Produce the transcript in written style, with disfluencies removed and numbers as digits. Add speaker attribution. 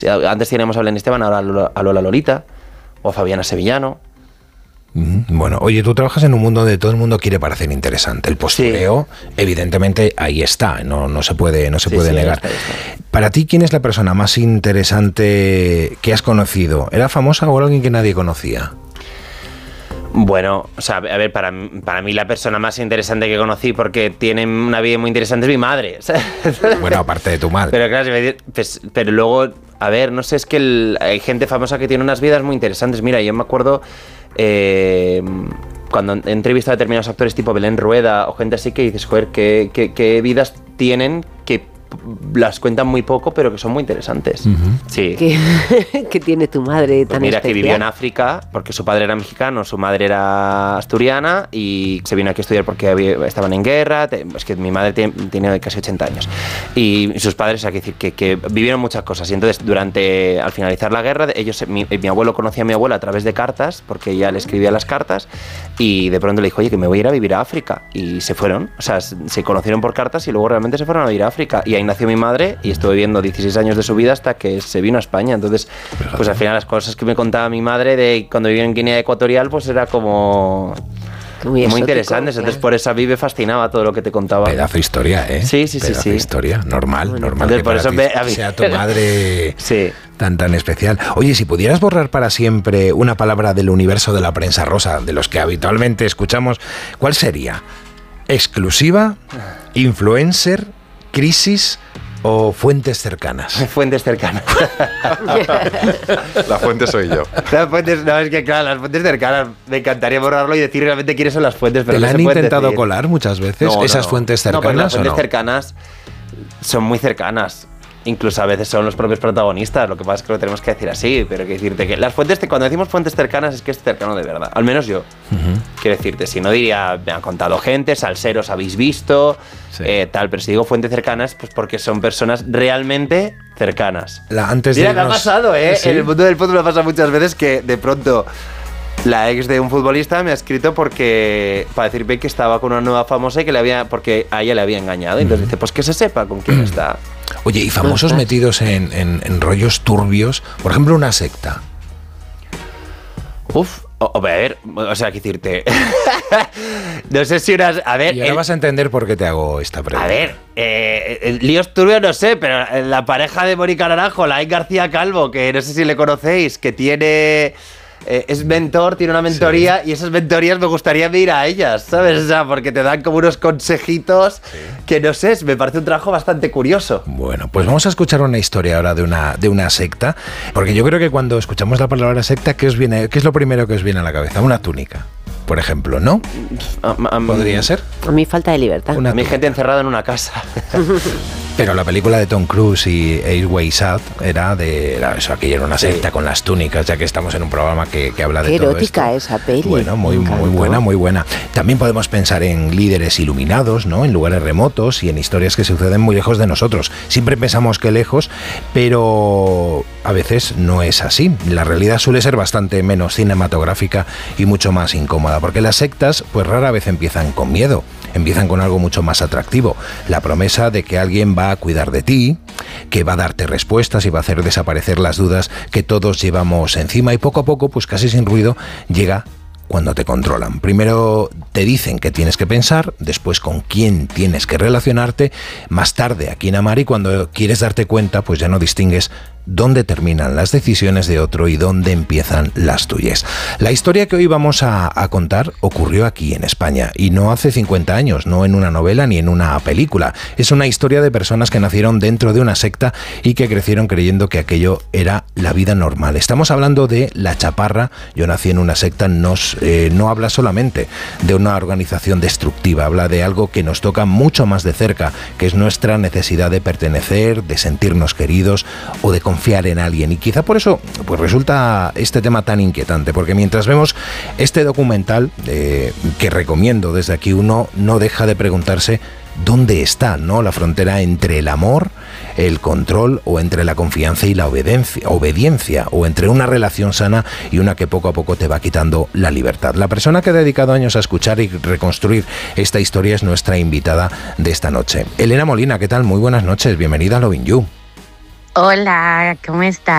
Speaker 1: Antes teníamos a Belén Esteban, ahora a Lola Lolita o a Fabiana Sevillano.
Speaker 2: Bueno, oye, tú trabajas en un mundo donde todo el mundo quiere parecer interesante. El postureo, evidentemente, ahí está, no se puede negar. Está. Para ti, ¿quién es la persona más interesante que has conocido? ¿Era famosa o era alguien que nadie conocía?
Speaker 1: Bueno, o sea, a ver, para mí la persona más interesante que conocí, porque tiene una vida muy interesante, es mi madre.
Speaker 2: Bueno, aparte de tu madre.
Speaker 1: Pero claro, pero luego, a ver, no sé, es que hay gente famosa que tiene unas vidas muy interesantes. Mira, yo me acuerdo cuando he entrevistado a determinados actores tipo Belén Rueda o gente así que dices, joder, qué vidas tienen que las cuentan muy poco, pero que son muy interesantes. Sí.
Speaker 3: ¿Qué tiene tu madre tan
Speaker 1: mira,
Speaker 3: especial?
Speaker 1: Que vivió en África, porque su padre era mexicano, su madre era asturiana, y se vino aquí a estudiar porque estaban en guerra. Es que mi madre tiene casi 80 años. Y sus padres, hay que decir, que vivieron muchas cosas. Y entonces, al finalizar la guerra, mi abuelo conocía a mi abuela a través de cartas, porque ella le escribía las cartas, y de pronto le dijo, oye, que me voy a ir a vivir a África. Y se fueron. O sea, se conocieron por cartas y luego realmente se fueron a vivir a África. Y ahí nació mi madre y estuve viviendo 16 años de su vida hasta que se vino a España. Entonces, pues al final las cosas que me contaba mi madre de cuando vivía en Guinea Ecuatorial, pues era como muy interesantes. Entonces, por eso a mí me fascinaba todo lo que te contaba.
Speaker 2: Pedazo de historia, ¿eh?
Speaker 1: Sí.
Speaker 2: Pedazo de historia, normal
Speaker 1: Entonces,
Speaker 2: que
Speaker 1: por eso
Speaker 2: sea tu madre
Speaker 1: sí.
Speaker 2: tan especial. Oye, si pudieras borrar para siempre una palabra del universo de la prensa rosa, de los que habitualmente escuchamos, ¿cuál sería? ¿Exclusiva? ¿Influencer? ¿Crisis? ¿O fuentes cercanas?
Speaker 1: Fuentes cercanas.
Speaker 4: La fuente soy yo.
Speaker 1: Las fuentes, no, es que claro, las fuentes cercanas, me encantaría borrarlo y decir realmente quiénes son las fuentes. Pero
Speaker 2: ¿Te la
Speaker 1: no
Speaker 2: han
Speaker 1: se pueden
Speaker 2: intentado
Speaker 1: decir.
Speaker 2: colar muchas veces?
Speaker 1: No,
Speaker 2: ¿Esas fuentes cercanas?
Speaker 1: No, pero las fuentes
Speaker 2: ¿o no?
Speaker 1: cercanas son muy cercanas. Incluso a veces son los propios protagonistas, lo que pasa es que lo tenemos que decir así, pero que decirte que las fuentes, cuando decimos fuentes cercanas es que es cercano de verdad, al menos yo. Quiero decirte, si no diría, me han contado gente, salseros habéis visto, sí. Tal, pero si digo fuentes cercanas, pues porque son personas realmente cercanas. Mira, que ha pasado, ¿Sí? En el mundo del fútbol me ha pasado muchas veces que de pronto la ex de un futbolista me ha escrito para decirme que estaba con una nueva famosa y que porque a ella le había engañado. Entonces dice, pues que se sepa con quién está.
Speaker 2: Oye, y famosos metidos en rollos turbios, por ejemplo, una secta.
Speaker 1: A ver, o sea, qué decirte. No sé si unas. A ver.
Speaker 2: Y ahora vas a entender por qué te hago esta pregunta.
Speaker 1: A ver, líos turbios no sé, pero la pareja de Mónica Naranjo, Laín García Calvo, que no sé si le conocéis, que tiene. Es mentor, tiene una mentoría, sí. Y esas mentorías me gustaría ir a ellas, ¿sabes? O sea, porque te dan como unos consejitos que no sé, me parece un trabajo bastante curioso.
Speaker 2: Bueno, pues vamos a escuchar una historia ahora de una secta, porque yo creo que cuando escuchamos la palabra secta, ¿qué es lo primero que os viene a la cabeza? Una túnica, por ejemplo, ¿no? ¿Podría ser?
Speaker 3: A mí falta de libertad.
Speaker 1: A mí gente encerrada en una casa.
Speaker 2: Pero la película de Tom Cruise y Airways Out era aquella era una secta con las túnicas, ya que estamos en un programa que habla de todo esto.
Speaker 3: Qué erótica esa peli.
Speaker 2: Bueno, muy buena. También podemos pensar en líderes iluminados, ¿no? En lugares remotos y en historias que suceden muy lejos de nosotros. Siempre pensamos que lejos, pero a veces no es así. La realidad suele ser bastante menos cinematográfica y mucho más incómoda, porque las sectas pues rara vez empiezan con miedo. Empiezan con algo mucho más atractivo, la promesa de que alguien va a cuidar de ti, que va a darte respuestas y va a hacer desaparecer las dudas que todos llevamos encima, y poco a poco, pues casi sin ruido, llega cuando te controlan. Primero te dicen qué tienes que pensar, después con quién tienes que relacionarte, más tarde a quién amar, y cuando quieres darte cuenta, pues ya no distingues dónde terminan las decisiones de otro y dónde empiezan las tuyas. La historia que hoy vamos a contar ocurrió aquí en España, y no hace 50 años, no en una novela ni en una película. Es una historia de personas que nacieron dentro de una secta y que crecieron creyendo que aquello era la vida normal. Estamos hablando de La Chaparra. Yo nací en una secta, no habla solamente de una organización destructiva, habla de algo que nos toca mucho más de cerca, que es nuestra necesidad de pertenecer, de sentirnos queridos o de confiar en alguien. Y quizá por eso pues resulta este tema tan inquietante, porque mientras vemos este documental que recomiendo desde aquí, uno no deja de preguntarse dónde está, ¿no?, la frontera entre el amor, el control, o entre la confianza y la obediencia, o entre una relación sana y una que poco a poco te va quitando la libertad. La persona que ha dedicado años a escuchar y reconstruir esta historia es nuestra invitada de esta noche. Elena Molina, ¿qué tal? Muy buenas noches, bienvenida a Lovin' You.
Speaker 5: Hola, ¿cómo estás?